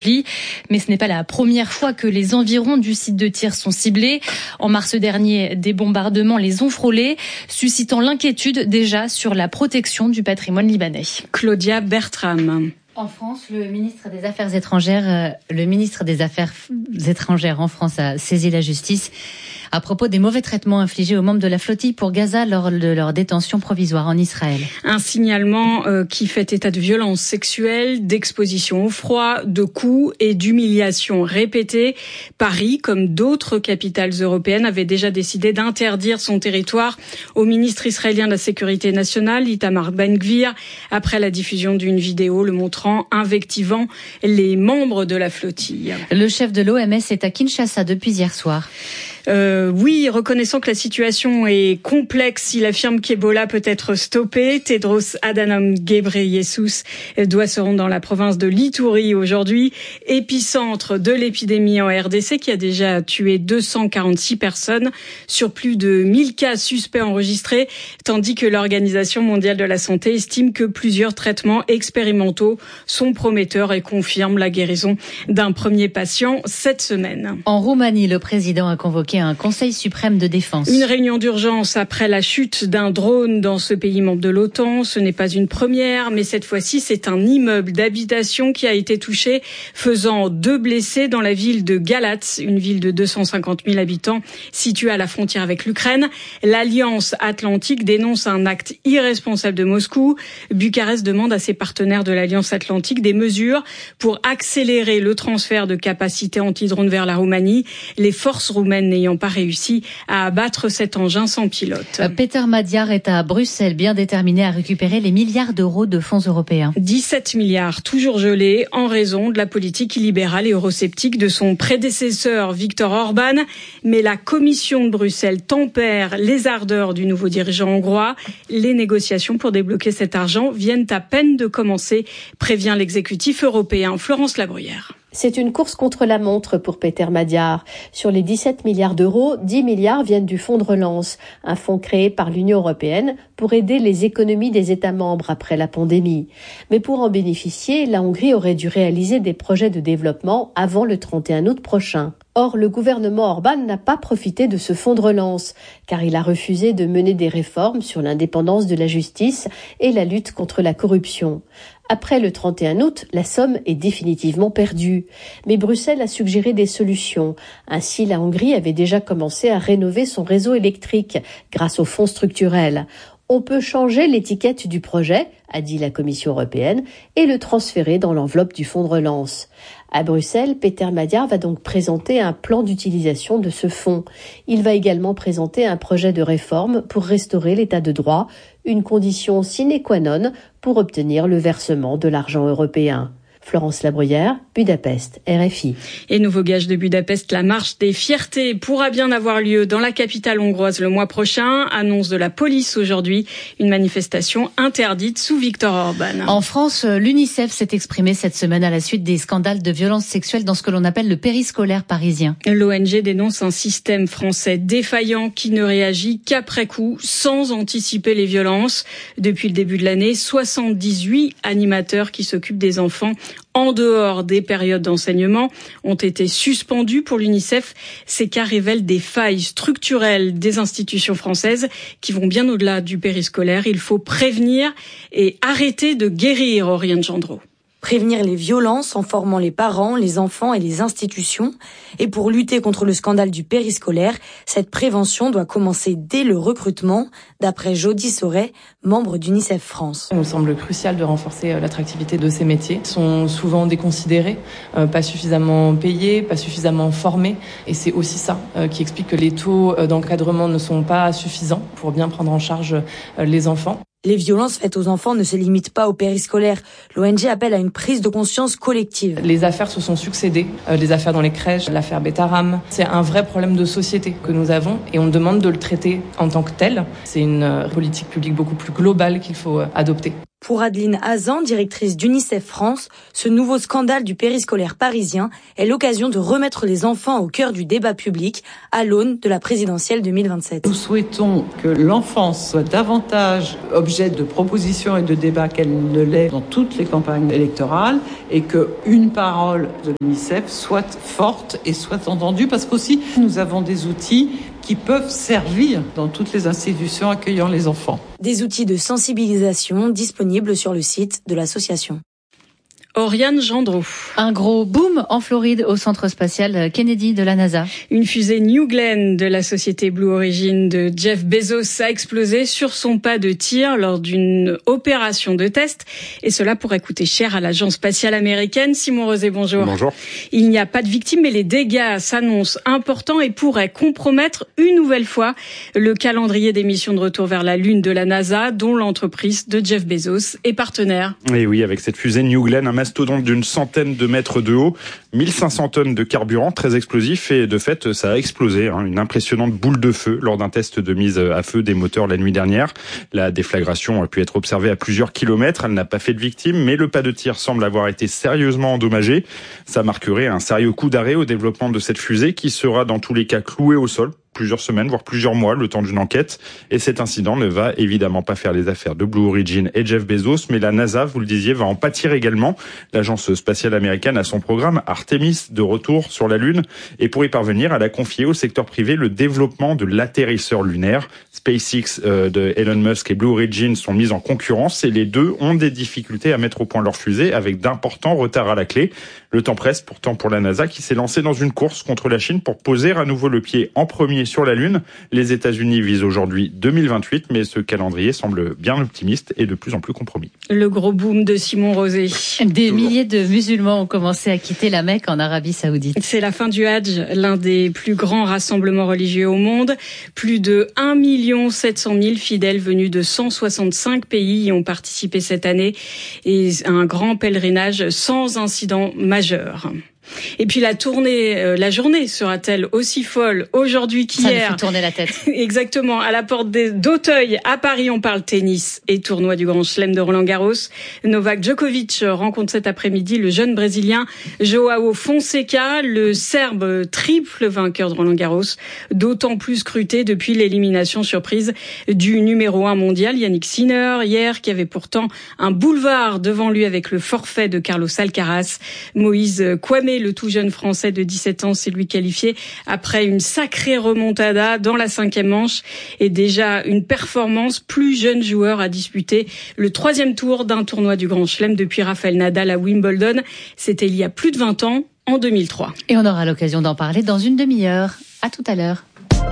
Mais ce n'est pas la première fois que les environs du site de tir sont ciblés. En mars dernier, des bombardements les ont frôlés, suscitant l'inquiétude déjà sur la protection du patrimoine libanais. Claudia Bertram. En France, le ministre des Affaires étrangères en France a saisi la justice à propos des mauvais traitements infligés aux membres de la flottille pour Gaza lors de leur détention provisoire en Israël. Un signalement qui fait état de violences sexuelles, d'exposition au froid, de coups et d'humiliations répétées. Paris, comme d'autres capitales européennes, avait déjà décidé d'interdire son territoire au ministre israélien de la Sécurité nationale, Itamar Ben-Gvir, après la diffusion d'une vidéo le montrant invectivant les membres de la flottille. Le chef de l'OMS est à Kinshasa depuis hier soir. Oui, reconnaissant que la situation est complexe, il affirme qu'Ebola peut être stoppé. Tedros Adhanom Ghebreyesus doit se rendre dans la province de l'Ituri aujourd'hui, épicentre de l'épidémie en RDC qui a déjà tué 246 personnes sur plus de 1000 cas suspects enregistrés, tandis que l'Organisation mondiale de la santé estime que plusieurs traitements expérimentaux sont prometteurs et confirment la guérison d'un premier patient cette semaine. En Roumanie, le président a convoqué un Conseil suprême de défense. Une réunion d'urgence après la chute d'un drone dans ce pays membre de l'OTAN. Ce n'est pas une première, mais cette fois-ci, c'est un immeuble d'habitation qui a été touché, faisant 2 blessés dans la ville de Galatz, une ville de 250 000 habitants située à la frontière avec l'Ukraine. L'Alliance Atlantique dénonce un acte irresponsable de Moscou. Bucarest demande à ses partenaires de l'Alliance Atlantique des mesures pour accélérer le transfert de capacités anti-drone vers la Roumanie. Les forces roumaines n'ayant pas réussi à abattre cet engin sans pilote. Peter Madiar est à Bruxelles, bien déterminé à récupérer les milliards d'euros de fonds européens. 17 milliards, toujours gelés, en raison de la politique illibérale et eurosceptique de son prédécesseur Viktor Orban. Mais la Commission de Bruxelles tempère les ardeurs du nouveau dirigeant hongrois. Les négociations pour débloquer cet argent viennent à peine de commencer, prévient l'exécutif européen. Florence Labruyère. C'est une course contre la montre pour Peter Madiar. Sur les 17 milliards d'euros, 10 milliards viennent du fonds de relance, un fonds créé par l'Union européenne pour aider les économies des États membres après la pandémie. Mais pour en bénéficier, la Hongrie aurait dû réaliser des projets de développement avant le 31 août prochain. Or, le gouvernement Orban n'a pas profité de ce fonds de relance, car il a refusé de mener des réformes sur l'indépendance de la justice et la lutte contre la corruption. Après le 31 août, la somme est définitivement perdue. Mais Bruxelles a suggéré des solutions. Ainsi, la Hongrie avait déjà commencé à rénover son réseau électrique grâce aux fonds structurels. On peut changer l'étiquette du projet, a dit la Commission européenne, et le transférer dans l'enveloppe du fonds de relance. À Bruxelles, Peter Madiar va donc présenter un plan d'utilisation de ce fonds. Il va également présenter un projet de réforme pour restaurer l'état de droit, une condition sine qua non pour obtenir le versement de l'argent européen. Florence Labruyère, Budapest, RFI. Et nouveau gage de Budapest, la marche des fiertés pourra bien avoir lieu dans la capitale hongroise le mois prochain. Annonce de la police aujourd'hui, une manifestation interdite sous Viktor Orban. En France, l'UNICEF s'est exprimé cette semaine à la suite des scandales de violences sexuelles dans ce que l'on appelle le périscolaire parisien. L'ONG dénonce un système français défaillant qui ne réagit qu'après coup, sans anticiper les violences. Depuis le début de l'année, 78 animateurs qui s'occupent des enfants en dehors des périodes d'enseignement ont été suspendus pour l'UNICEF. Ces cas révèlent des failles structurelles des institutions françaises qui vont bien au-delà du périscolaire. Il faut prévenir et arrêter de guérir, Oriane Gendreau. Prévenir les violences en formant les parents, les enfants et les institutions. Et pour lutter contre le scandale du périscolaire, cette prévention doit commencer dès le recrutement, d'après Jody Sauret, membre d'UNICEF France. Il nous semble crucial de renforcer l'attractivité de ces métiers. Ils sont souvent déconsidérés, pas suffisamment payés, pas suffisamment formés. Et c'est aussi ça qui explique que les taux d'encadrement ne sont pas suffisants pour bien prendre en charge les enfants. Les violences faites aux enfants ne se limitent pas au périscolaire. L'ONG appelle à une prise de conscience collective. Les affaires se sont succédées, les affaires dans les crèches, l'affaire Betaram. C'est un vrai problème de société que nous avons et on demande de le traiter en tant que tel. C'est une politique publique beaucoup plus globale qu'il faut adopter. Pour Adeline Hazan, directrice d'UNICEF France, ce nouveau scandale du périscolaire parisien est l'occasion de remettre les enfants au cœur du débat public à l'aune de la présidentielle 2027. Nous souhaitons que l'enfance soit davantage objet de propositions et de débats qu'elle ne l'est dans toutes les campagnes électorales et qu'une parole de l'UNICEF soit forte et soit entendue parce qu'aussi nous avons des outils qui peuvent servir dans toutes les institutions accueillant les enfants. Des outils de sensibilisation disponibles sur le site de l'association. Oriane Gendreau. Un gros boom en Floride au centre spatial Kennedy de la NASA. Une fusée New Glenn de la société Blue Origin de Jeff Bezos a explosé sur son pas de tir lors d'une opération de test. Et cela pourrait coûter cher à l'agence spatiale américaine. Simon Rosé, bonjour. Bonjour. Il n'y a pas de victimes, mais les dégâts s'annoncent importants et pourraient compromettre une nouvelle fois le calendrier des missions de retour vers la Lune de la NASA, dont l'entreprise de Jeff Bezos est partenaire. Et oui, avec cette fusée New Glenn, un mastodonte d'une centaine de mètres de haut, 1500 tonnes de carburant, très explosif, et de fait, ça a explosé. Une impressionnante boule de feu lors d'un test de mise à feu des moteurs la nuit dernière. La déflagration a pu être observée à plusieurs kilomètres. Elle n'a pas fait de victimes, mais le pas de tir semble avoir été sérieusement endommagé. Ça marquerait un sérieux coup d'arrêt au développement de cette fusée qui sera dans tous les cas clouée au sol plusieurs semaines, voire plusieurs mois, le temps d'une enquête. Et cet incident ne va évidemment pas faire les affaires de Blue Origin et Jeff Bezos, mais la NASA, vous le disiez, va en pâtir également. L'agence spatiale américaine a son programme Artemis de retour sur la Lune. Et pour y parvenir, elle a confié au secteur privé le développement de l'atterrisseur lunaire. SpaceX de Elon Musk et Blue Origin sont mis en concurrence et les deux ont des difficultés à mettre au point leur fusée avec d'importants retards à la clé. Le temps presse pourtant pour la NASA qui s'est lancée dans une course contre la Chine pour poser à nouveau le pied en premier sur la Lune. Les États-Unis visent aujourd'hui 2028, mais ce calendrier semble bien optimiste et de plus en plus compromis. Le gros boom de Simon Rosé. Des milliers de musulmans ont commencé à quitter la Mecque en Arabie Saoudite. C'est la fin du Hadj, l'un des plus grands rassemblements religieux au monde. Plus de 1 700 000 fidèles venus de 165 pays y ont participé cette année et un grand pèlerinage sans incident majeur. Et puis la journée sera-t-elle aussi folle aujourd'hui qu'hier? Ça me fait tourner la tête. Exactement. À la porte d'Auteuil, à Paris, on parle tennis et tournoi du Grand Chelem de Roland-Garros. Novak Djokovic rencontre cet après-midi le jeune Brésilien Joao Fonseca, le Serbe triple vainqueur de Roland-Garros, d'autant plus scruté depuis l'élimination surprise du numéro 1 mondial, Yannick Sinner, hier, qui avait pourtant un boulevard devant lui avec le forfait de Carlos Alcaraz. Moïse Kouamé, le tout jeune Français de 17 ans, s'est lui qualifié après une sacrée remontada dans la 5e manche et déjà une performance. Plus jeune joueur à disputer le 3e tour d'un tournoi du Grand Chelem depuis Rafael Nadal à Wimbledon. C'était il y a plus de 20 ans, en 2003. Et on aura l'occasion d'en parler dans une demi-heure. À tout à l'heure.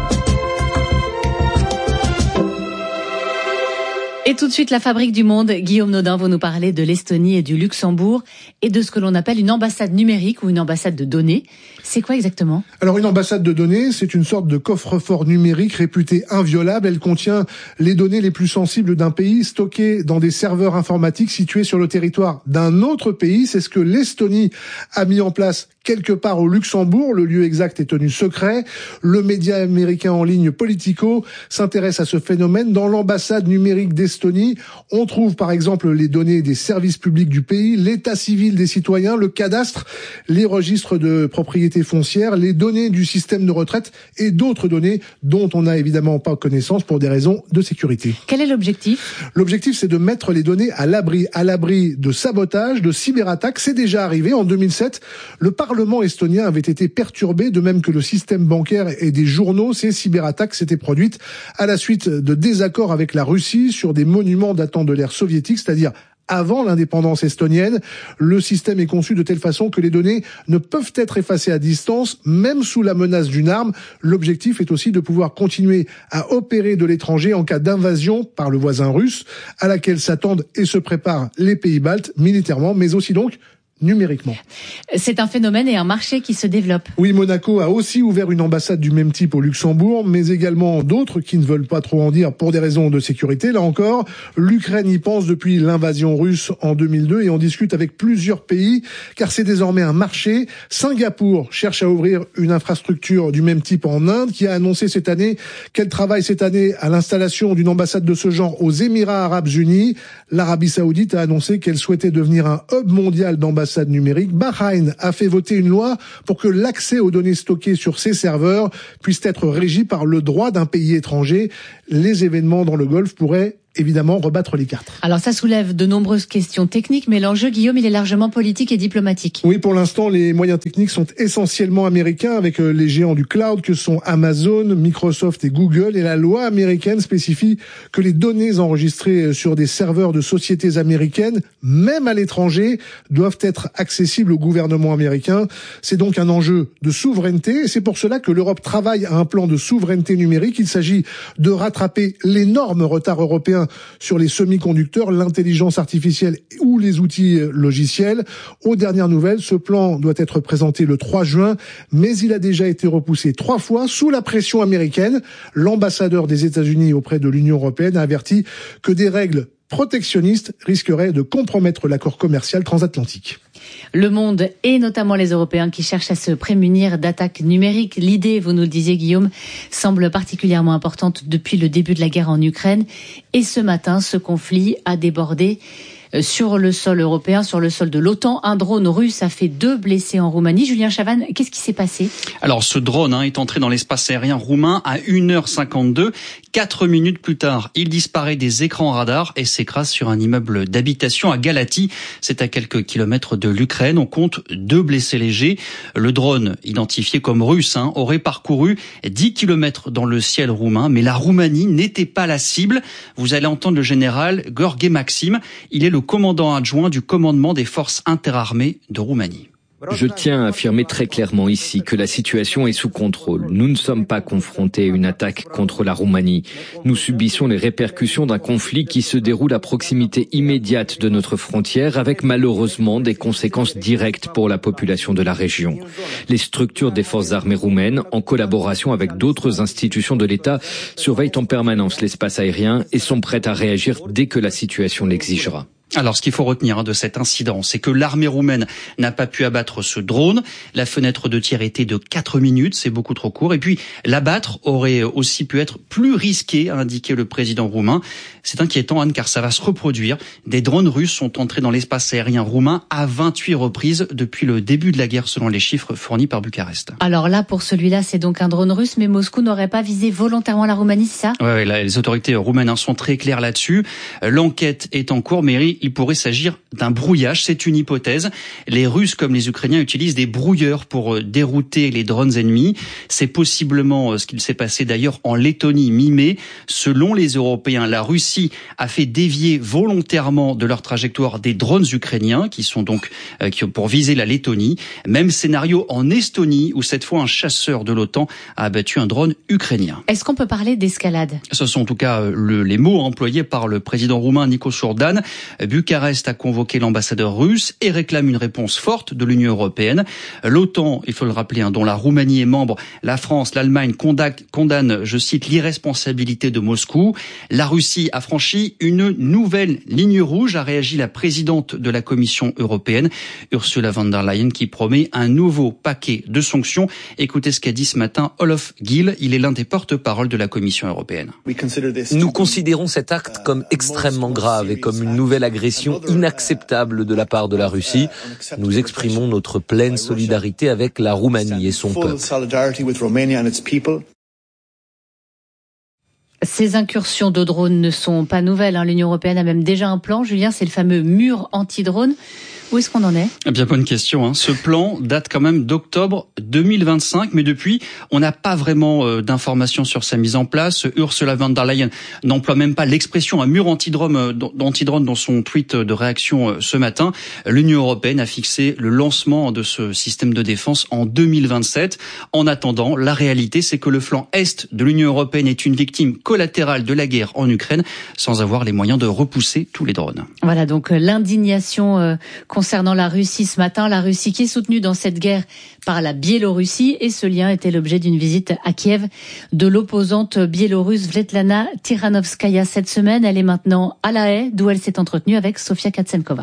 Et tout de suite, la fabrique du monde. Guillaume Nodin va nous parler de l'Estonie et du Luxembourg et de ce que l'on appelle une ambassade numérique ou une ambassade de données. C'est quoi exactement? Alors, une ambassade de données, c'est une sorte de coffre-fort numérique réputé inviolable. Elle contient les données les plus sensibles d'un pays stockées dans des serveurs informatiques situés sur le territoire d'un autre pays. C'est ce que l'Estonie a mis en place quelque part au Luxembourg. Le lieu exact est tenu secret. Le média américain en ligne Politico s'intéresse à ce phénomène. Dans l'ambassade numérique d'Estonie, on trouve par exemple les données des services publics du pays, l'état civil des citoyens, le cadastre, les registres de propriété foncière, les données du système de retraite et d'autres données dont on n'a évidemment pas connaissance pour des raisons de sécurité. Quel est l'objectif? L'objectif, c'est de mettre les données à l'abri de sabotage, de cyberattaques. C'est déjà arrivé en 2007. Le Parlement estonien avait été perturbé, de même que le système bancaire et des journaux. Ces cyberattaques s'étaient produites à la suite de désaccords avec la Russie sur des monuments datant de l'ère soviétique, c'est-à-dire avant l'indépendance estonienne. Le système est conçu de telle façon que les données ne peuvent être effacées à distance, même sous la menace d'une arme. L'objectif est aussi de pouvoir continuer à opérer de l'étranger en cas d'invasion par le voisin russe, à laquelle s'attendent et se préparent les pays baltes militairement, mais aussi donc numériquement. C'est un phénomène et un marché qui se développe. Oui, Monaco a aussi ouvert une ambassade du même type au Luxembourg, mais également d'autres qui ne veulent pas trop en dire pour des raisons de sécurité. Là encore, l'Ukraine y pense depuis l'invasion russe en 2002 et on discute avec plusieurs pays car c'est désormais un marché. Singapour cherche à ouvrir une infrastructure du même type en Inde qui a annoncé cette année qu'elle travaille cette année à l'installation d'une ambassade de ce genre aux Émirats Arabes Unis. L'Arabie Saoudite a annoncé qu'elle souhaitait devenir un hub mondial d'ambassades numériques. Bahreïn a fait voter une loi pour que l'accès aux données stockées sur ses serveurs puisse être régi par le droit d'un pays étranger. Les événements dans le Golfe pourraient évidemment rebattre les cartes. Alors ça soulève de nombreuses questions techniques, mais l'enjeu, Guillaume, il est largement politique et diplomatique. Oui, pour l'instant, les moyens techniques sont essentiellement américains avec les géants du cloud que sont Amazon, Microsoft et Google. Et la loi américaine spécifie que les données enregistrées sur des serveurs de sociétés américaines, même à l'étranger, doivent être accessibles au gouvernement américain. C'est donc un enjeu de souveraineté et c'est pour cela que l'Europe travaille à un plan de souveraineté numérique. Il s'agit de rattraper l'énorme retard européen sur les semi-conducteurs, l'intelligence artificielle ou les outils logiciels. Aux dernières nouvelles, ce plan doit être présenté le 3 juin, mais il a déjà été repoussé 3 fois sous la pression américaine. L'ambassadeur des États-Unis auprès de l'Union européenne a averti que des règles protectionnistes risqueraient de compromettre l'accord commercial transatlantique. Le monde, et notamment les Européens qui cherchent à se prémunir d'attaques numériques. L'idée, vous nous le disiez Guillaume, semble particulièrement importante depuis le début de la guerre en Ukraine. Et ce matin, ce conflit a débordé sur le sol européen, sur le sol de l'OTAN. Un drone russe a fait 2 blessés en Roumanie. Julien Chavannes, qu'est-ce qui s'est passé ? Alors ce drone est entré dans l'espace aérien roumain à 1h52. 4 minutes plus tard, il disparaît des écrans radars et s'écrase sur un immeuble d'habitation à Galatie. C'est à quelques kilomètres de l'Ukraine. On compte 2 blessés légers. Le drone, identifié comme russe, aurait parcouru 10 kilomètres dans le ciel roumain. Mais la Roumanie n'était pas la cible. Vous allez entendre le général Gheorghe Maxim. Il est le commandant adjoint du commandement des forces interarmées de Roumanie. Je tiens à affirmer très clairement ici que la situation est sous contrôle. Nous ne sommes pas confrontés à une attaque contre la Roumanie. Nous subissons les répercussions d'un conflit qui se déroule à proximité immédiate de notre frontière avec malheureusement des conséquences directes pour la population de la région. Les structures des forces armées roumaines, en collaboration avec d'autres institutions de l'État, surveillent en permanence l'espace aérien et sont prêtes à réagir dès que la situation l'exigera. Alors, ce qu'il faut retenir de cet incident, c'est que l'armée roumaine n'a pas pu abattre ce drone. La fenêtre de tir était de 4 minutes, c'est beaucoup trop court. Et puis, l'abattre aurait aussi pu être plus risqué, a indiqué le président roumain. C'est inquiétant, Anne, car ça va se reproduire. Des drones russes sont entrés dans l'espace aérien roumain à 28 reprises depuis le début de la guerre, selon les chiffres fournis par Bucarest. Alors là, pour celui-là, c'est donc un drone russe, mais Moscou n'aurait pas visé volontairement la Roumanie, c'est ça ? Oui, les autorités roumaines sont très claires là-dessus. L'enquête est en cours, mais il pourrait s'agir d'un brouillage, c'est une hypothèse. Les Russes comme les Ukrainiens utilisent des brouilleurs pour dérouter les drones ennemis. C'est possiblement ce qu'il s'est passé d'ailleurs en Lettonie mi-mai. Selon les Européens, la Russie a fait dévier volontairement de leur trajectoire des drones ukrainiens qui sont donc pour viser la Lettonie. Même scénario en Estonie où cette fois un chasseur de l'OTAN a abattu un drone ukrainien. Est-ce qu'on peut parler d'escalade ? Ce sont en tout cas les mots employés par le président roumain Nicu Șordan. Bucarest a convoqué l'ambassadeur russe et réclame une réponse forte de l'Union européenne. L'OTAN, il faut le rappeler, dont la Roumanie est membre, la France, l'Allemagne condamnent, je cite, l'irresponsabilité de Moscou. La Russie a franchi une nouvelle ligne rouge, a réagi la présidente de la Commission européenne, Ursula von der Leyen, qui promet un nouveau paquet de sanctions. Écoutez ce qu'a dit ce matin Olof Gill, il est l'un des porte-parole de la Commission européenne. Nous considérons cet acte comme extrêmement grave et comme une nouvelle agression inacceptable de la part de la Russie. Nous exprimons notre pleine solidarité avec la Roumanie et son peuple. Ces incursions de drones ne sont pas nouvelles. L'Union européenne a même déjà un plan. Julien, c'est le fameux mur anti-drone. Où est-ce qu'on en est ? Bien, bonne question. Ce plan date quand même d'octobre 2025, mais depuis, on n'a pas vraiment d'informations sur sa mise en place. Ursula von der Leyen n'emploie même pas l'expression un mur anti-drone dans son tweet de réaction ce matin. L'Union européenne a fixé le lancement de ce système de défense en 2027. En attendant, la réalité, c'est que le flanc est de l'Union européenne est une victime collatérale de la guerre en Ukraine, sans avoir les moyens de repousser tous les drones. Voilà donc l'indignation Concernant la Russie ce matin, la Russie qui est soutenue dans cette guerre par la Biélorussie, et ce lien était l'objet d'une visite à Kiev de l'opposante biélorusse Svetlana Tikhanovskaya cette semaine. Elle est maintenant à La Haye, d'où elle s'est entretenue avec Sofia Katsenkova.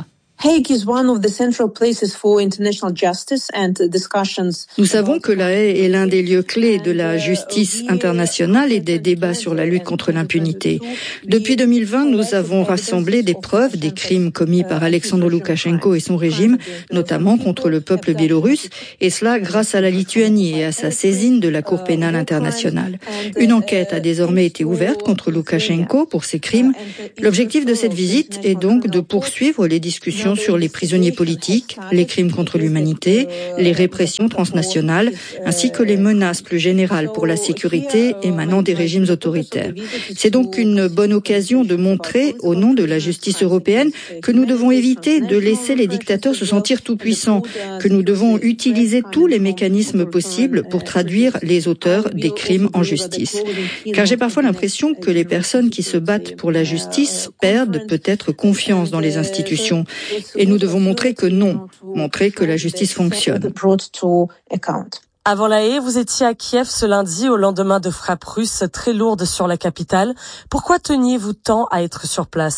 Nous savons que La Haye est l'un des lieux clés de la justice internationale et des débats sur la lutte contre l'impunité. Depuis 2020, nous avons rassemblé des preuves des crimes commis par Alexandre Loukachenko et son régime, notamment contre le peuple biélorusse, et cela grâce à la Lituanie et à sa saisine de la Cour pénale internationale. Une enquête a désormais été ouverte contre Loukachenko pour ces crimes. L'objectif de cette visite est donc de poursuivre les discussions sur les prisonniers politiques, les crimes contre l'humanité, les répressions transnationales, ainsi que les menaces plus générales pour la sécurité émanant des régimes autoritaires. C'est donc une bonne occasion de montrer, au nom de la justice européenne, que nous devons éviter de laisser les dictateurs se sentir tout-puissants, que nous devons utiliser tous les mécanismes possibles pour traduire les auteurs des crimes en justice. Car j'ai parfois l'impression que les personnes qui se battent pour la justice perdent peut-être confiance dans les institutions. Et nous devons montrer que non, montrer que la justice fonctionne. Avant La Haye, vous étiez à Kiev ce lundi au lendemain de frappes russes très lourdes sur la capitale. Pourquoi teniez-vous tant à être sur place ?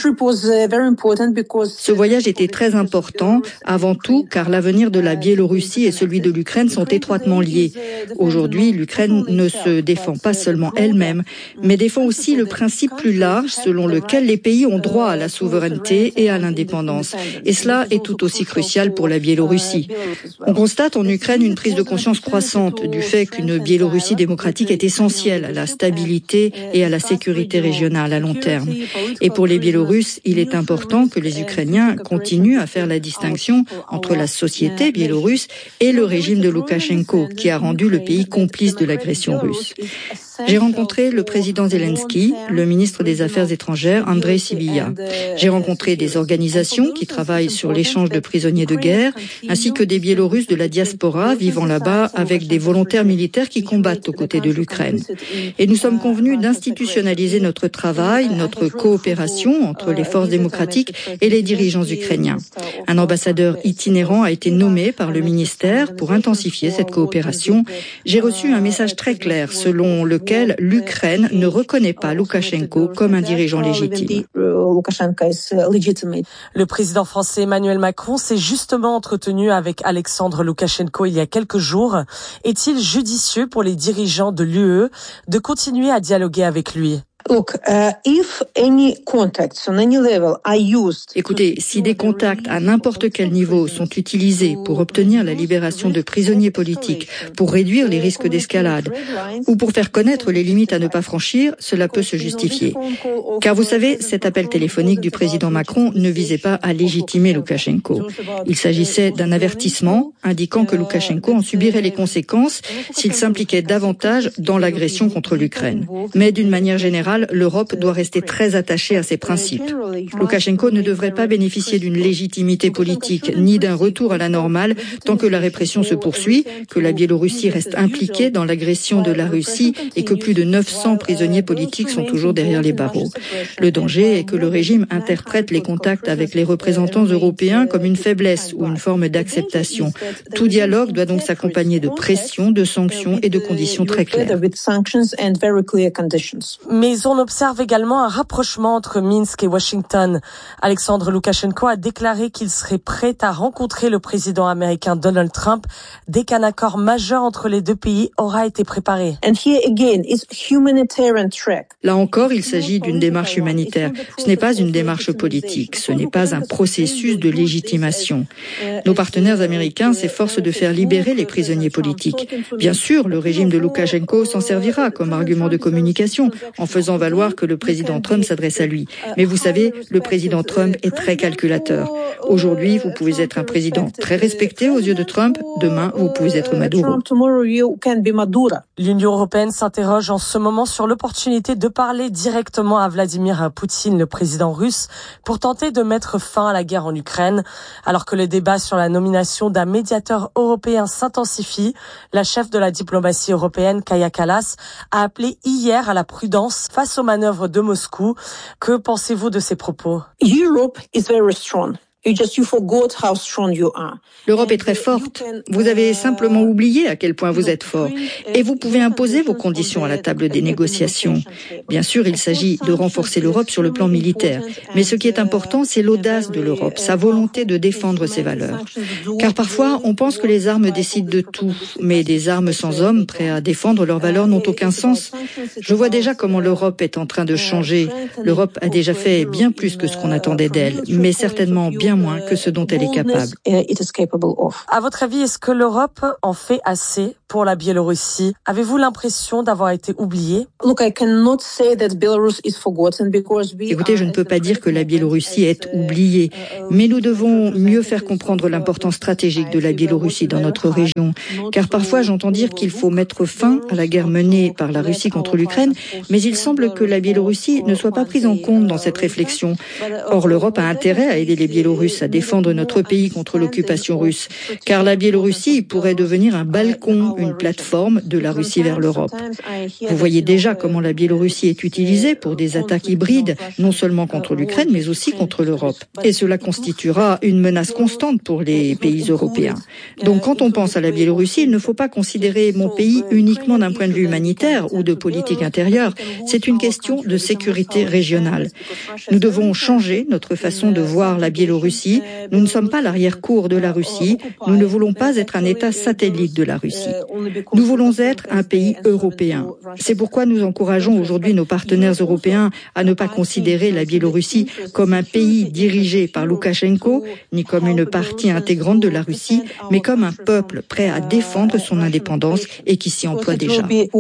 Ce voyage était très important, avant tout car l'avenir de la Biélorussie et celui de l'Ukraine sont étroitement liés. Aujourd'hui, l'Ukraine ne se défend pas seulement elle-même, mais défend aussi le principe plus large selon lequel les pays ont droit à la souveraineté et à l'indépendance. Et cela est tout aussi crucial pour la Biélorussie. On constate en Ukraine une prise de conscience croissante du fait qu'une Biélorussie démocratique est essentielle à la stabilité et à la sécurité régionale à long terme. Et pour les Biélorusses, il est important que les Ukrainiens continuent à faire la distinction entre la société biélorusse et le régime de Loukachenko, qui a rendu le pays complice de l'agression russe. J'ai rencontré le président Zelensky, le ministre des Affaires étrangères, Andrei Sybiha. J'ai rencontré des organisations qui travaillent sur l'échange de prisonniers de guerre, ainsi que des Biélorusses de la diaspora vivant là-bas avec des volontaires militaires qui combattent aux côtés de l'Ukraine. Et nous sommes convenus d'institutionnaliser notre travail, notre coopération entre les forces démocratiques et les dirigeants ukrainiens. Un ambassadeur itinérant a été nommé par le ministère pour intensifier cette coopération. J'ai reçu un message très clair selon lequel l'Ukraine ne reconnaît pas Loukachenko comme un dirigeant légitime. Le président français Emmanuel Macron s'est justement entretenu avec Alexandre Loukachenko il y a quelques jours. Est-il judicieux pour les dirigeants de l'UE de continuer à dialoguer avec lui ? Écoutez, si des contacts à n'importe quel niveau sont utilisés pour obtenir la libération de prisonniers politiques, pour réduire les risques d'escalade ou pour faire connaître les limites à ne pas franchir, cela peut se justifier. Car vous savez, cet appel téléphonique du président Macron ne visait pas à légitimer Loukachenko. Il s'agissait d'un avertissement indiquant que Loukachenko en subirait les conséquences s'il s'impliquait davantage dans l'agression contre l'Ukraine. Mais d'une manière générale, l'Europe doit rester très attachée à ses principes. Loukachenko ne devrait pas bénéficier d'une légitimité politique ni d'un retour à la normale tant que la répression se poursuit, que la Biélorussie reste impliquée dans l'agression de la Russie et que plus de 900 prisonniers politiques sont toujours derrière les barreaux. Le danger est que le régime interprète les contacts avec les représentants européens comme une faiblesse ou une forme d'acceptation. Tout dialogue doit donc s'accompagner de pression, de sanctions et de conditions très claires. Mais on observe également un rapprochement entre Minsk et Washington. Alexandre Loukachenko a déclaré qu'il serait prêt à rencontrer le président américain Donald Trump dès qu'un accord majeur entre les deux pays aura été préparé. Là encore, il s'agit d'une démarche humanitaire. Ce n'est pas une démarche politique, ce n'est pas un processus de légitimation. Nos partenaires américains s'efforcent de faire libérer les prisonniers politiques. Bien sûr, le régime de Loukachenko s'en servira comme argument de communication en faisant valoir que le président Trump s'adresse à lui. Mais vous savez, le président Trump est très calculateur. Aujourd'hui, vous pouvez être un président très respecté aux yeux de Trump. Demain, vous pouvez être Maduro. L'Union européenne s'interroge en ce moment sur l'opportunité de parler directement à Vladimir Poutine, le président russe, pour tenter de mettre fin à la guerre en Ukraine. Alors que le débat sur la nomination d'un médiateur européen s'intensifie, la chef de la diplomatie européenne, Kaja Kallas, a appelé hier à la prudence face aux manœuvres de Moscou. Que pensez-vous de ces propos ? L'Europe est très forte. Vous avez simplement oublié à quel point vous êtes fort. Et vous pouvez imposer vos conditions à la table des négociations. Bien sûr, il s'agit de renforcer l'Europe sur le plan militaire. Mais ce qui est important, c'est l'audace de l'Europe, sa volonté de défendre ses valeurs. Car parfois, on pense que les armes décident de tout. Mais des armes sans hommes prêts à défendre leurs valeurs n'ont aucun sens. Je vois déjà comment l'Europe est en train de changer. L'Europe a déjà fait bien plus que ce qu'on attendait d'elle, mais certainement bien moins que ce dont elle est capable. À votre avis, est-ce que l'Europe en fait assez pour la Biélorussie? Avez-vous l'impression d'avoir été oubliée? Écoutez, je ne peux pas dire que la Biélorussie est oubliée, mais nous devons mieux faire comprendre l'importance stratégique de la Biélorussie dans notre région. Car parfois, j'entends dire qu'il faut mettre fin à la guerre menée par la Russie contre l'Ukraine, mais il semble que la Biélorussie ne soit pas prise en compte dans cette réflexion. Or, l'Europe a intérêt à aider les Biélorusses à défendre notre pays contre l'occupation russe, car la Biélorussie pourrait devenir un balcon, une plateforme de la Russie vers l'Europe. Vous voyez déjà comment la Biélorussie est utilisée pour des attaques hybrides, non seulement contre l'Ukraine, mais aussi contre l'Europe. Et cela constituera une menace constante pour les pays européens. Donc quand on pense à la Biélorussie, il ne faut pas considérer mon pays uniquement d'un point de vue humanitaire ou de politique intérieure. C'est une question de sécurité régionale. Nous devons changer notre façon de voir la Biélorussie. Nous ne sommes pas l'arrière-cour de la Russie. Nous ne voulons pas être un État satellite de la Russie. Nous voulons être un pays européen. C'est pourquoi nous encourageons aujourd'hui nos partenaires européens à ne pas considérer la Biélorussie comme un pays dirigé par Loukachenko, ni comme une partie intégrante de la Russie, mais comme un peuple prêt à défendre son indépendance et qui s'y emploie déjà.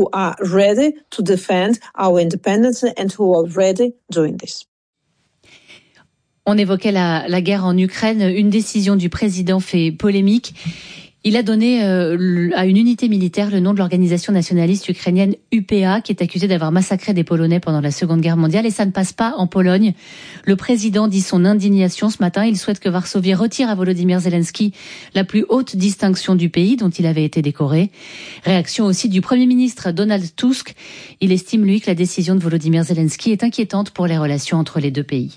On évoquait la guerre en Ukraine. Une décision du président fait polémique. Il a donné à une unité militaire le nom de l'organisation nationaliste ukrainienne UPA, qui est accusée d'avoir massacré des Polonais pendant la Seconde Guerre mondiale. Et ça ne passe pas en Pologne. Le président dit son indignation ce matin. Il souhaite que Varsovie retire à Volodymyr Zelensky la plus haute distinction du pays dont il avait été décoré. Réaction aussi du Premier ministre Donald Tusk. Il estime, lui, que la décision de Volodymyr Zelensky est inquiétante pour les relations entre les deux pays.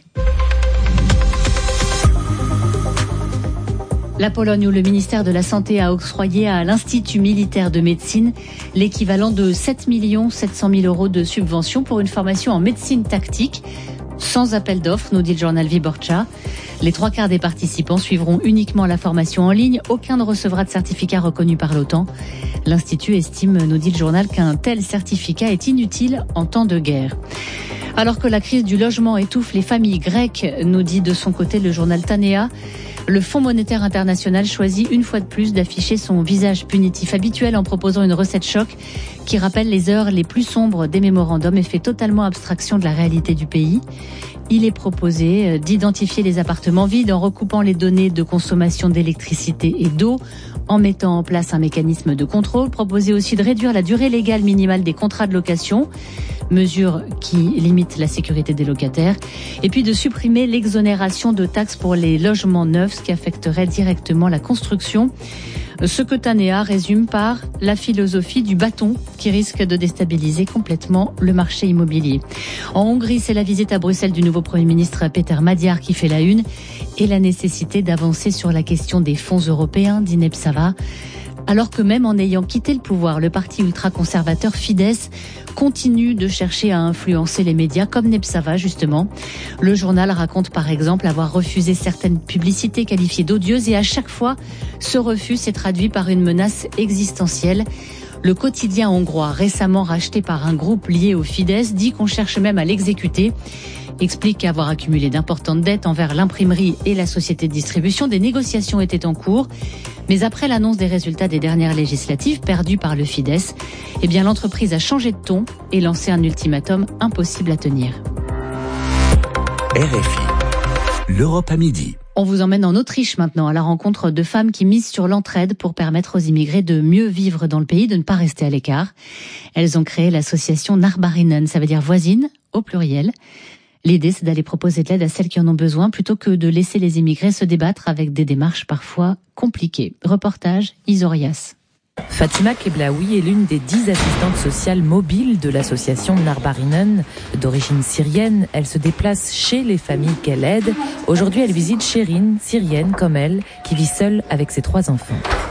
La Pologne, où le ministère de la Santé a octroyé à l'Institut militaire de médecine l'équivalent de 7 700 000 € de subvention pour une formation en médecine tactique, sans appel d'offres, nous dit le journal Wyborcza. Les 3/4 des participants suivront uniquement la formation en ligne. Aucun ne recevra de certificat reconnu par l'OTAN. L'Institut estime, nous dit le journal, qu'un tel certificat est inutile en temps de guerre. Alors que la crise du logement étouffe les familles grecques, nous dit de son côté le journal Tanea, le Fonds monétaire international choisit une fois de plus d'afficher son visage punitif habituel en proposant une recette choc qui rappelle les heures les plus sombres des mémorandums et fait totalement abstraction de la réalité du pays. Il est proposé d'identifier les appartements vides en recoupant les données de consommation d'électricité et d'eau, en mettant en place un mécanisme de contrôle. Proposé aussi de réduire la durée légale minimale des contrats de location, mesure qui limite la sécurité des locataires, et puis de supprimer l'exonération de taxes pour les logements neufs, ce qui affecterait directement la construction. Ce que Tanea résume par la philosophie du bâton qui risque de déstabiliser complètement le marché immobilier. En Hongrie, c'est la visite à Bruxelles du nouveau Premier ministre Péter Magyar qui fait la une et la nécessité d'avancer sur la question des fonds européens, dit Nepsava. Alors que même en ayant quitté le pouvoir, le parti ultra-conservateur Fidesz continue de chercher à influencer les médias, comme Nepsava justement. Le journal raconte par exemple avoir refusé certaines publicités qualifiées d'odieuses et à chaque fois, ce refus s'est traduit par une menace existentielle. Le quotidien hongrois, récemment racheté par un groupe lié au Fidesz, dit qu'on cherche même à l'exécuter. Explique avoir accumulé d'importantes dettes envers l'imprimerie et la société de distribution. Des négociations étaient en cours. Mais après l'annonce des résultats des dernières législatives perdues par le Fidesz, eh bien l'entreprise a changé de ton et lancé un ultimatum impossible à tenir. RFI, l'Europe à midi. On vous emmène en Autriche maintenant à la rencontre de femmes qui misent sur l'entraide pour permettre aux immigrés de mieux vivre dans le pays, de ne pas rester à l'écart. Elles ont créé l'association Nachbarinnen, ça veut dire voisines au pluriel. L'idée, c'est d'aller proposer de l'aide à celles qui en ont besoin plutôt que de laisser les immigrés se débattre avec des démarches parfois compliquées. Reportage Isorias. Fatima Keblaoui est l'une des 10 assistantes sociales mobiles de l'association Narbarinen. D'origine syrienne, elle se déplace chez les familles qu'elle aide. Aujourd'hui, elle visite Chérine, syrienne comme elle, qui vit seule avec ses 3 enfants.